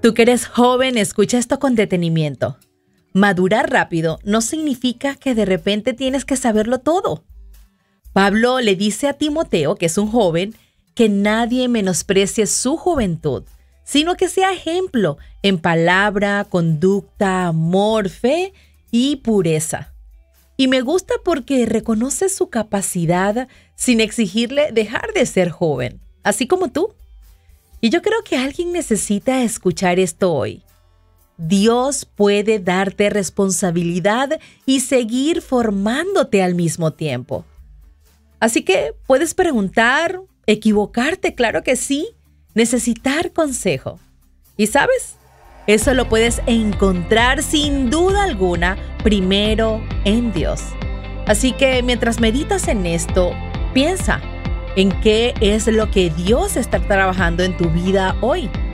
Tú que eres joven, escucha esto con detenimiento. Madurar rápido no significa que de repente tienes que saberlo todo. Pablo le dice a Timoteo, que es un joven, que nadie menosprecie su juventud, sino que sea ejemplo en palabra, conducta, amor, fe y pureza. Y me gusta porque reconoce su capacidad sin exigirle dejar de ser joven, así como tú. Y yo creo que alguien necesita escuchar esto hoy. Dios puede darte responsabilidad y seguir formándote al mismo tiempo. Así que puedes preguntar, equivocarte, claro que sí, necesitar consejo. ¿Y sabes? Eso lo puedes encontrar sin duda alguna primero en Dios. Así que mientras meditas en esto, piensa en qué es lo que Dios está trabajando en tu vida hoy.